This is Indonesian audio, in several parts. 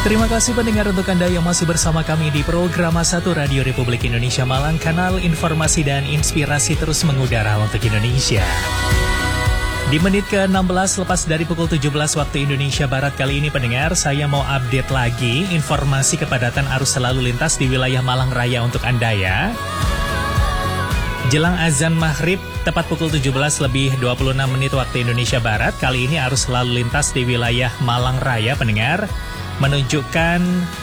Terima kasih pendengar untuk Anda yang masih bersama kami di program 1 Radio Republik Indonesia Malang, kanal informasi dan inspirasi terus mengudara untuk Indonesia. Di menit ke-16 lepas dari pukul 17 waktu Indonesia Barat kali ini pendengar, saya mau update lagi informasi kepadatan arus lalu lintas di wilayah Malang Raya untuk Anda ya. Jelang azan maghrib, tepat pukul 17 lebih 26 menit waktu Indonesia Barat, kali ini arus lalu lintas di wilayah Malang Raya pendengar menunjukkan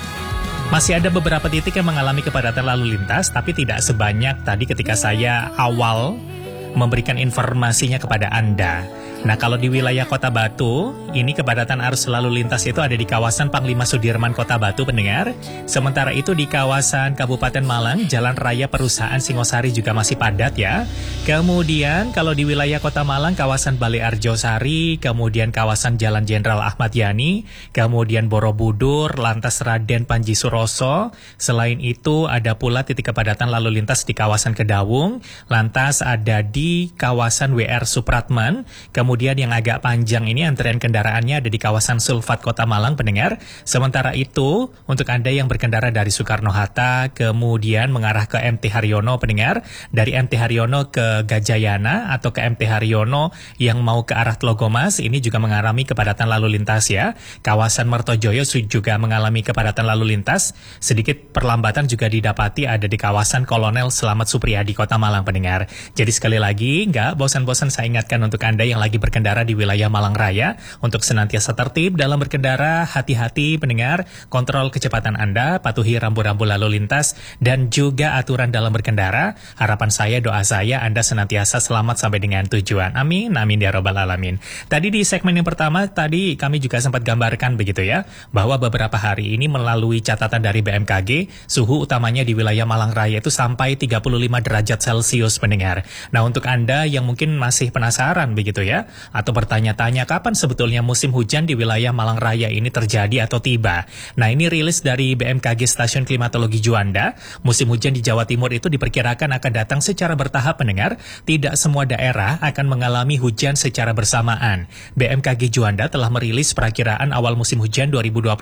masih ada beberapa titik yang mengalami kepadatan lalu lintas, tapi tidak sebanyak tadi ketika saya awal memberikan informasinya kepada Anda. Nah, kalau di wilayah Kota Batu, ini kepadatan arus lalu lintas itu ada di kawasan Panglima Sudirman Kota Batu pendengar. Sementara itu di kawasan Kabupaten Malang, Jalan Raya Perusahaan Singosari juga masih padat ya. Kemudian kalau di wilayah Kota Malang, kawasan Balai Arjosari, kemudian kawasan Jalan Jenderal Ahmad Yani, kemudian Borobudur, lantas Raden Panji Suroso. Selain itu ada pula titik kepadatan lalu lintas di kawasan Kedawung, lantas ada di kawasan WR Supratman. Kemudian yang agak panjang ini antrian kendaraannya ada di kawasan Sulfat Kota Malang pendengar. Sementara itu untuk Anda yang berkendara dari Soekarno-Hatta kemudian mengarah ke MT Haryono pendengar, dari MT Haryono ke Gajayana atau ke MT Haryono yang mau ke arah Tlogomas ini juga mengalami kepadatan lalu lintas ya. Kawasan Mertojoyo juga mengalami kepadatan lalu lintas. Sedikit perlambatan juga didapati ada di kawasan Kolonel Selamat Supriyadi Kota Malang pendengar. Jadi sekali lagi nggak bosan-bosan saya ingatkan untuk Anda yang lagi berkendara di wilayah Malang Raya untuk senantiasa tertib dalam berkendara, hati-hati pendengar, kontrol kecepatan Anda, patuhi rambu-rambu lalu lintas, dan juga aturan dalam berkendara. Harapan saya, doa saya, Anda senantiasa selamat sampai dengan tujuan. Amin, amin ya robbal alamin. Tadi di segmen yang pertama, tadi kami juga sempat gambarkan begitu ya, bahwa beberapa hari ini melalui catatan dari BMKG, suhu utamanya di wilayah Malang Raya itu sampai 35 derajat Celcius pendengar. Nah untuk Anda yang mungkin masih penasaran begitu ya, atau bertanya-tanya kapan sebetulnya musim hujan di wilayah Malang Raya ini terjadi atau tiba. Nah ini rilis dari BMKG Stasiun Klimatologi Juanda, musim hujan di Jawa Timur itu diperkirakan akan datang secara bertahap pendengar, tidak semua daerah akan mengalami hujan secara bersamaan. BMKG Juanda telah merilis perakiraan awal musim hujan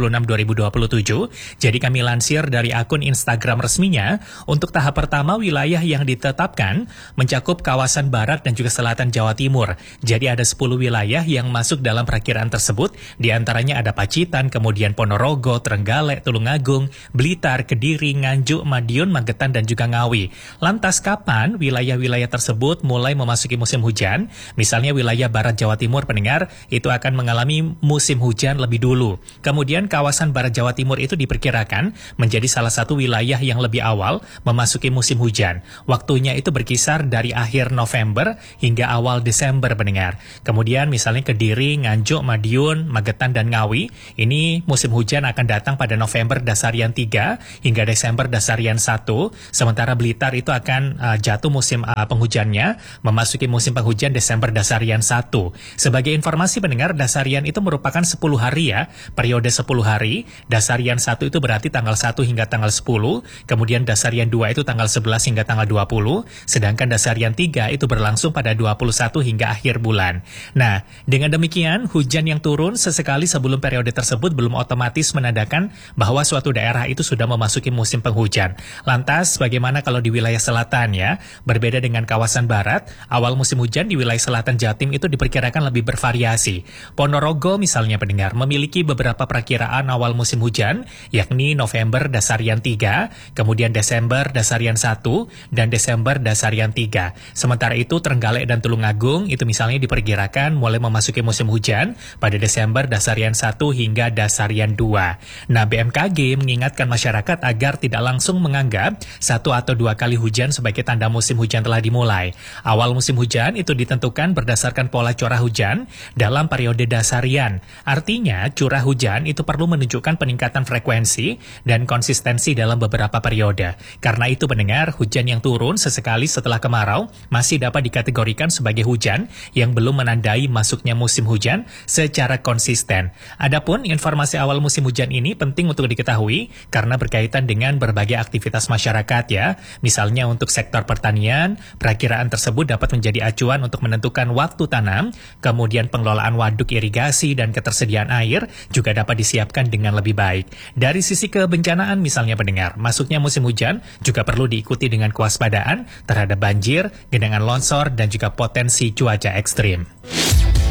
2026-2027, jadi kami lansir dari akun Instagram resminya, untuk tahap pertama wilayah yang ditetapkan mencakup kawasan barat dan juga selatan Jawa Timur. Jadi ada 10 wilayah yang masuk dalam perakiraan tersebut, diantaranya ada Pacitan, kemudian Ponorogo, Trenggalek, Tulungagung, Blitar, Kediri, Nganjuk, Madiun, Magetan, dan juga Ngawi. Lantas kapan wilayah-wilayah tersebut mulai memasuki musim hujan? Misalnya wilayah barat Jawa Timur pendengar, itu akan mengalami musim hujan lebih dulu. Kemudian kawasan barat Jawa Timur itu diperkirakan menjadi salah satu wilayah yang lebih awal memasuki musim hujan. Waktunya itu berkisar dari akhir November hingga awal Desember pendengar. Kemudian misalnya Kediri, Nganjuk, Madiun, Magetan, dan Ngawi, ini musim hujan akan datang pada November dasarian 3 hingga Desember dasarian 1. Sementara Blitar itu akan jatuh musim penghujannya, memasuki musim penghujan Desember dasarian 1. Sebagai informasi pendengar, dasarian itu merupakan 10 hari ya, periode 10 hari. Dasarian 1 itu berarti tanggal 1 hingga tanggal 10, kemudian dasarian 2 itu tanggal 11 hingga tanggal 20, sedangkan dasarian 3 itu berlangsung pada 21 hingga akhir bulan. Nah, dengan demikian, hujan yang turun sesekali sebelum periode tersebut belum otomatis menandakan bahwa suatu daerah itu sudah memasuki musim penghujan. Lantas, bagaimana kalau di wilayah selatan ya? Berbeda dengan kawasan barat, awal musim hujan di wilayah selatan Jatim itu diperkirakan lebih bervariasi. Ponorogo misalnya pendengar, memiliki beberapa perakiraan awal musim hujan, yakni November dasarian 3, kemudian Desember dasarian 1, dan Desember dasarian 3. Sementara itu, Trenggalek dan Tulungagung itu misalnya diperkirakan mulai memasuki musim hujan pada Desember dasarian 1 hingga dasarian 2. Nah, BMKG mengingatkan masyarakat agar tidak langsung menganggap 1 atau 2 kali hujan sebagai tanda musim hujan telah dimulai. Awal musim hujan itu ditentukan berdasarkan pola curah hujan dalam periode dasarian. Artinya, curah hujan itu perlu menunjukkan peningkatan frekuensi dan konsistensi dalam beberapa periode. Karena itu pendengar, hujan yang turun sesekali setelah kemarau masih dapat dikategorikan sebagai hujan yang belum belum menandai masuknya musim hujan secara konsisten. Adapun informasi awal musim hujan ini penting untuk diketahui karena berkaitan dengan berbagai aktivitas masyarakat ya. Misalnya untuk sektor pertanian, perakiraan tersebut dapat menjadi acuan untuk menentukan waktu tanam, kemudian pengelolaan waduk irigasi dan ketersediaan air juga dapat disiapkan dengan lebih baik. Dari sisi kebencanaan misalnya pendengar, masuknya musim hujan juga perlu diikuti dengan kewaspadaan terhadap banjir, genangan longsor, dan juga potensi cuaca ekstrim.